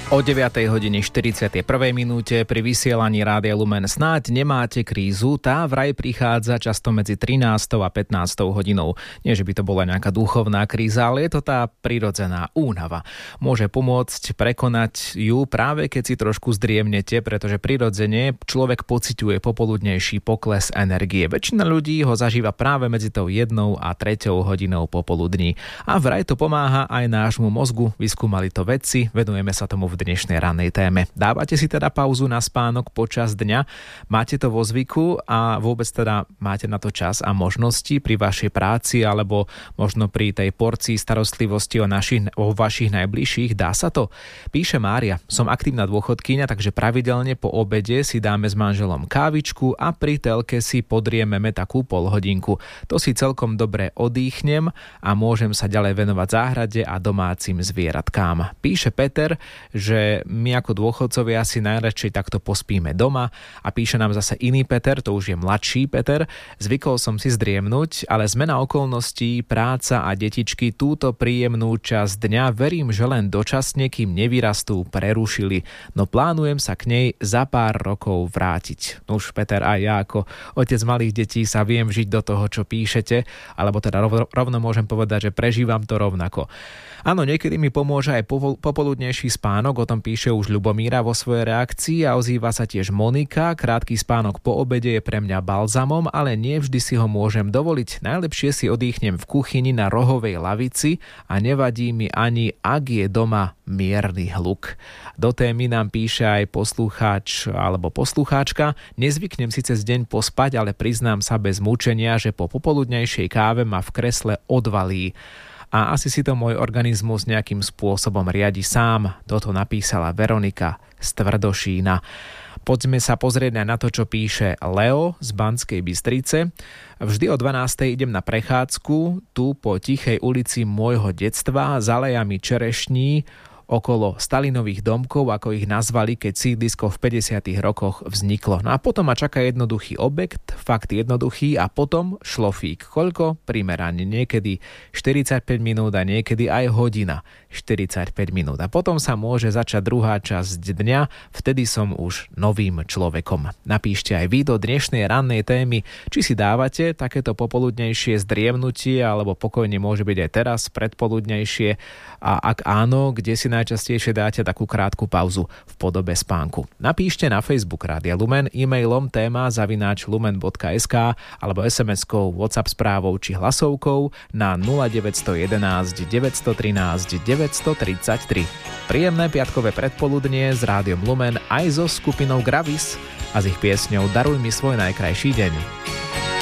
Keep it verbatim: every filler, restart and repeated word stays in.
O deviatej hodine štyridsiatej prvej minúte pri vysielaní Rádia Lumen snáď nemáte krízu, tá vraj prichádza často medzi trinástou a pätnástou hodinou. Nie, že by to bola nejaká duchovná kríza, ale je to tá prirodzená únava. Môže pomôcť prekonať ju práve keď si trošku zdriemnete, pretože prirodzene človek pociťuje popoludnejší pokles energie. Väčšina ľudí ho zažíva práve medzi tou jednou a treťou hodinou popoludní. A vraj to pomáha aj nášmu mozgu, vyskúmali to vedci, venujeme sa tomu v dnešnej rannej téme. Dávate si teda pauzu na spánok počas dňa? Máte to vo zvyku a vôbec teda máte na to čas a možnosti pri vašej práci alebo možno pri tej porcii starostlivosti o, našich, o vašich najbližších? Dá sa to? Píše Mária, som aktívna dôchodkyňa, takže pravidelne po obede si dáme s manželom kávičku a pri telke si podriememe takú polhodinku. To si celkom dobre odýchnem a môžem sa ďalej venovať záhrade a domácim zvieratkám. Píše Peter, že my ako dôchodcovia si najradšej takto pospíme doma a píše nám zase iný Peter, to už je mladší Peter. Zvykol som si zdriemnúť, ale zmena okolností, práca a detičky túto príjemnú časť dňa verím, že len dočasne, kým nevyrastú, prerušili. No plánujem sa k nej za pár rokov vrátiť. No už Peter, aj ja ako otec malých detí sa viem žiť do toho, čo píšete, alebo teda rovno, rovno môžem povedať, že prežívam to rovnako. Áno, niekedy mi pomôže aj popoludnejší spánok, o tom píše už Ľubomíra vo svojej reakcii a ozýva sa tiež Monika. Krátky spánok po obede je pre mňa balzamom, ale nie vždy si ho môžem dovoliť. Najlepšie si odýchnem v kuchyni na rohovej lavici a nevadí mi ani, ak je doma mierny hluk. Do témy nám píše aj poslucháč alebo poslucháčka. Nezvyknem si cez deň pospať, ale priznám sa bez mučenia, že po popoludnejšej káve ma v kresle odvalí. A asi si to môj organizmus nejakým spôsobom riadi sám. Toto napísala Veronika z Tvrdošína. Poďme sa pozrieť na to, čo píše Leo z Banskej Bystrice. Vždy o dvanástej idem na prechádzku, tu po tichej ulici môjho detstva, za alejami čerešní, okolo Stalinových domkov, ako ich nazvali, keď sídlisko v päťdesiatych rokoch vzniklo. No a potom ma čaká jednoduchý objekt, fakt jednoduchý, a potom šlofík. Koľko? Primerane. Niekedy štyridsaťpäť minút a niekedy aj hodina štyridsaťpäť minút. A potom sa môže začať druhá časť dňa, vtedy som už novým človekom. Napíšte aj vy do dnešnej rannej témy, či si dávate takéto popoludnejšie zdriemnutie, alebo pokojne môže byť aj teraz predpoludnejšie, a ak áno, kde si najčastejšie dáte takú krátku pauzu v podobe spánku. Napíšte na Facebook Rádia Lumen e-mailom téma zavináč lumen bodka es ká alebo es em eskou, WhatsApp správou či hlasovkou na nula deväť jeden jedna deväť jedna tri deväť tri tri. Príjemné piatkové predpoludnie s Rádiom Lumen aj so skupinou Gravis a s ich piesňou Daruj mi svoj najkrajší deň.